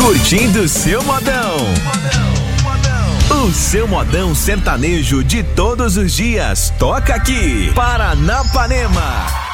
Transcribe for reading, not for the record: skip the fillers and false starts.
Curtindo seu modão. O seu modão sertanejo de todos os dias toca aqui, Paranapanema.